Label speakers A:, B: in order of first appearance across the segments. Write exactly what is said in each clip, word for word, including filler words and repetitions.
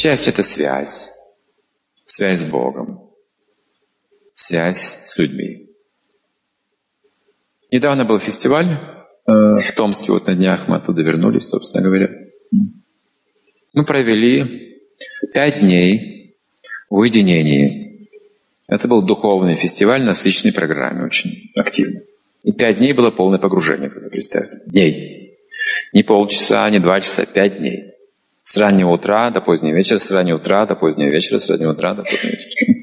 A: Счастье — это связь. Связь с Богом. Связь с людьми. Недавно был фестиваль э, в Томске, вот на днях мы оттуда вернулись, собственно говоря. Мы провели пять дней в уединении. Это был духовный фестиваль, насыщенный программой, очень активно. И пять дней было полное погружение, как вы представьте. Дней. Не полчаса, не два часа, пять дней. С раннего утра до позднего вечера, с раннего утра до позднего вечера, с раннего утра до позднего вечера.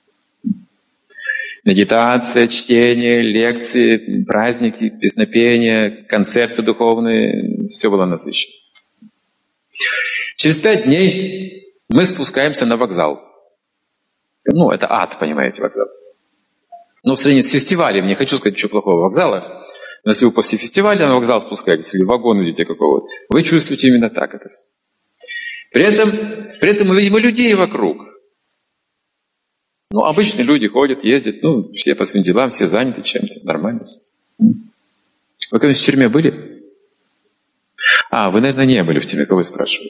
A: Медитация, чтение, лекции, праздники, песнопения, концерты духовные. Все было насыщено. Через пять дней мы спускаемся на вокзал. Ну, это ад, понимаете, вокзал. Но в сравнении с фестивалем, не хочу сказать ничего плохого в вокзалах, но если вы после фестиваля на вокзал спускаетесь, или в вагон идете какого-то, вы чувствуете именно так это все. При этом, при этом мы видим и людей вокруг. Ну, обычные люди ходят, ездят, ну, все по своим делам, все заняты чем-то, нормально все. Вы когда-нибудь в тюрьме были? А, вы, наверное, не были в тюрьме, кого вы спрашиваете?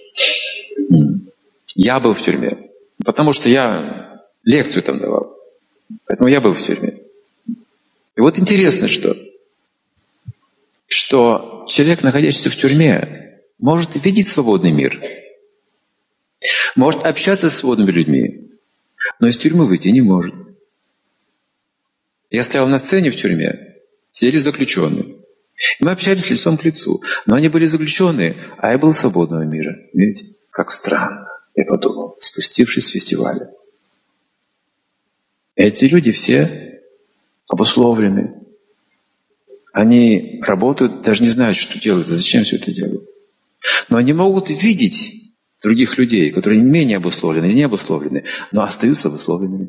A: Я был в тюрьме, потому что я лекцию там давал. Поэтому я был в тюрьме. И вот интересно, что, что человек, находящийся в тюрьме, может видеть свободный мир, может общаться с свободными людьми, но из тюрьмы выйти не может. Я стоял на сцене в тюрьме, сидели заключенные. И мы общались лицом к лицу. Но они были заключенные, а я был свободного мира. Видите, как странно, я подумал, спустившись с фестиваля. Эти люди все обусловлены. Они работают, даже не знают, что делают, и зачем все это делают. Но они могут видеть других людей, которые менее обусловлены, не обусловлены, но остаются обусловленными.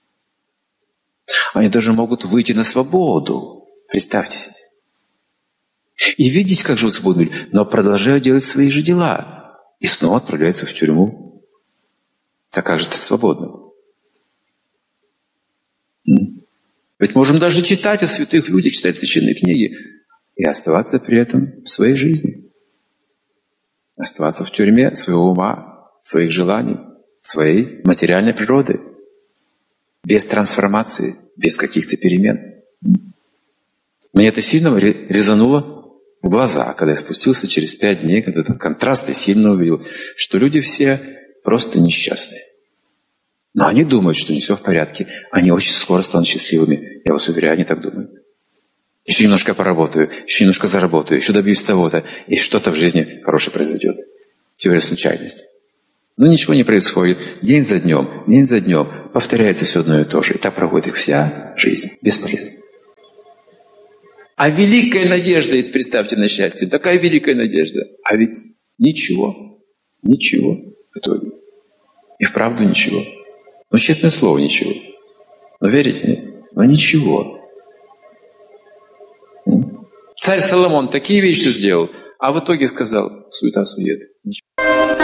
A: Они даже могут выйти на свободу. Представьте себе. И видеть, как живут свободные люди, но продолжают делать свои же дела. И снова отправляются в тюрьму. Так как же это свободно? Ведь можем даже читать о святых людях, читать священные книги и оставаться при этом в своей жизни. Оставаться в тюрьме своего ума, своих желаний, своей материальной природы. Без трансформации, без каких-то перемен. Мне это сильно резануло в глаза, когда я спустился через пять дней, когда этот контраст я сильно увидел, что люди все просто несчастные. Но они думают, что не все в порядке. Они очень скоро станут счастливыми. Я вас уверяю, они так думают. Еще немножко поработаю, еще немножко заработаю, еще добьюсь того-то, и что-то в жизни хорошее произойдет. Теория случайности. Но ничего не происходит. День за днем, день за днем. Повторяется все одно и то же. И так проходит их вся жизнь. Бесполезно. А великая надежда есть, представьте, на счастье. Такая великая надежда. А ведь ничего. Ничего в итоге. И вправду ничего. Ну, честное слово, ничего. Но верите, нет? Но ничего. Царь Соломон такие вещи сделал, а в итоге сказал: суета-сует. Ничего.